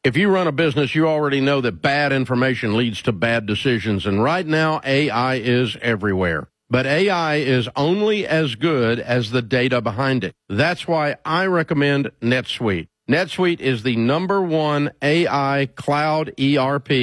If you run a business, you already know that bad information leads to bad decisions. And right now, AI is everywhere. But AI is only as good as the data behind it. That's why I recommend NetSuite. NetSuite is the #1 AI cloud ERP